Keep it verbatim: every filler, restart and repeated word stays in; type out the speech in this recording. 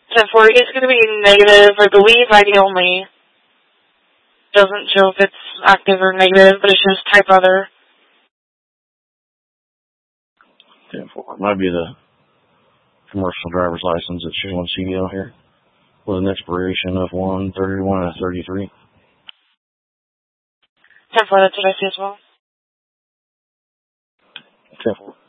ten four, it's going to be negative. I believe I D only. Doesn't show if it's active or negative, but it shows type other. ten four. Might be the commercial driver's license that's showing C D L here with an expiration of one thirty-one of thirty-three. ten four, that's what I see as well. ten four.